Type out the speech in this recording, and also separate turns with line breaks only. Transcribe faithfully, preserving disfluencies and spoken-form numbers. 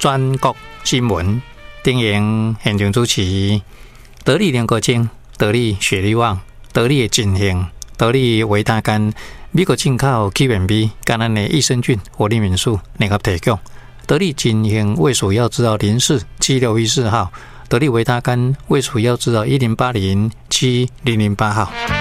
全国新闻丁营现场主持，得力联合精、得力雪力旺、得力的进行、得力维他干、美国进口起源米、橄榄的益生菌、活力元素联合提供。得力进行胃鼠药治疗零四七六一四号，得力维他干胃鼠药治疗一零八零七零零八号。